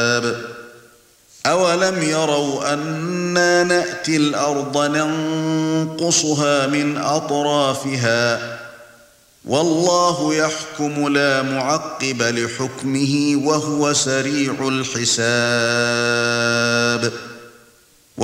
أَوَلَمْ يَرَوْا أَنَّا نَأْتِي الْأَرْضَ نَنقُصُهَا مِنْ أَطْرَافِهَا وَاللَّهُ يَحْكُمُ لَا مُعَقِّبَ لِحُكْمِهِ وَهُوَ سَرِيعُ الْحِسَابِ